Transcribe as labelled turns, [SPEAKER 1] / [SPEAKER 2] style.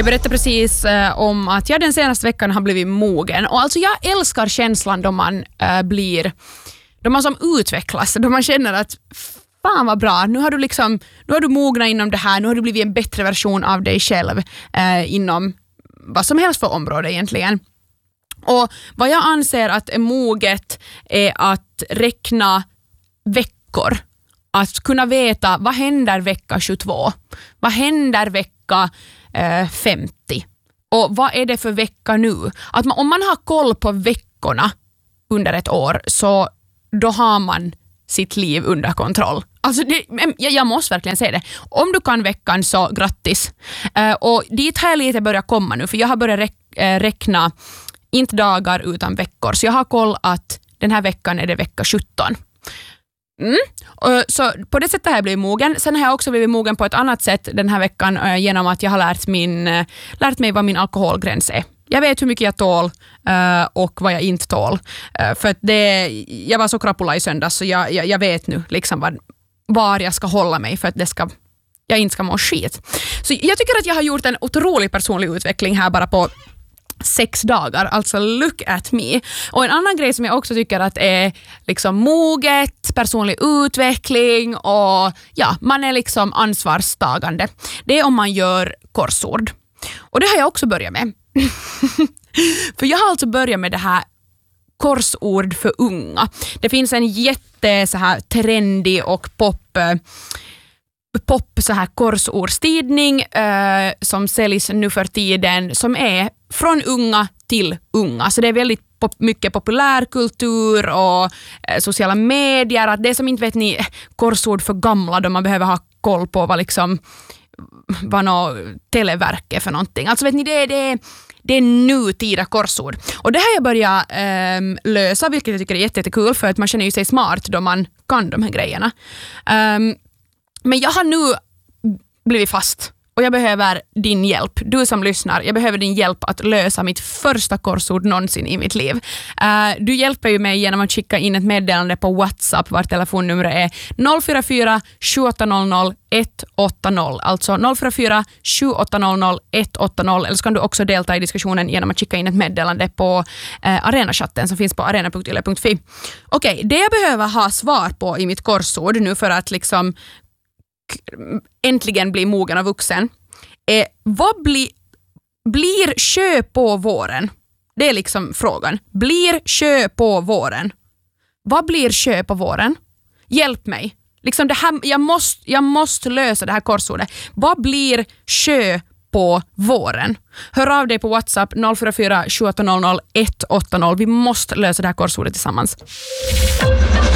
[SPEAKER 1] Jag berättade precis om att jag den senaste veckan har blivit mogen. Och alltså jag älskar känslan då man som utvecklas. Då man känner att fan vad bra, nu har du mognat inom det här. Nu har du blivit en bättre version av dig själv inom vad som helst för område egentligen. Och vad jag anser att är moget är att räkna veckor. Att kunna veta vad händer vecka 22. Vad händer vecka 50. Och vad är det för vecka nu? Att om man har koll på veckorna under ett år så då har man sitt liv under kontroll. Alltså jag måste verkligen säga det. Om du kan veckan så grattis. Och dit har jag lite börjat komma nu för jag har börjat räkna inte dagar utan veckor. Så jag har koll att den här veckan är det vecka 17. Så på det sättet har jag blivit mogen. Sen har jag också blivit mogen på ett annat sätt den här veckan genom att jag har lärt mig vad min alkoholgräns är. Jag vet hur mycket jag tål och vad jag inte tål. För att jag var så krapula i söndags så jag vet nu liksom var jag ska hålla mig för att jag inte ska må skit. Så jag tycker att jag har gjort en otrolig personlig utveckling här bara på 6 dagar, alltså look at me. Och en annan grej som jag också tycker att är liksom moget, personlig utveckling och ja, man är liksom ansvarstagande. Det är om man gör korsord. Och det har jag också börjat med. För jag har alltså börjat med det här korsord för unga. Det finns en jätte så här trendig och pop så här korsordstidning som säljs nu för tiden som är från unga till unga. Så det är väldigt mycket populärkultur och sociala medier. Att det som inte vet ni korsord för gamla då man behöver ha koll på vad något televerk är för någonting. Alltså vet ni det är nutida korsord. Och det här jag börjat lösa, vilket jag tycker är jättekul för att man känner ju sig smart då man kan de här grejerna. Men jag har nu blivit fast och jag behöver din hjälp. Du som lyssnar, jag behöver din hjälp att lösa mitt första korsord någonsin i mitt liv. Du hjälper ju mig genom att skicka in ett meddelande på WhatsApp vart telefonnummer är 044 780 180. Alltså 044 780 180. Eller så kan du också delta i diskussionen genom att skicka in ett meddelande på arenachatten som finns på arena.yle.fi. Okej, det jag behöver ha svar på i mitt korsord nu för att liksom äntligen bli mogen och vuxen är vad blir sjö på våren? Det är liksom frågan. Blir sjö på våren? Vad blir sjö på våren? Hjälp mig. Liksom det här, jag måste lösa det här korsordet. Vad blir sjö på våren? Hör av dig på WhatsApp 044 780 180. Vi måste lösa det här korsordet tillsammans.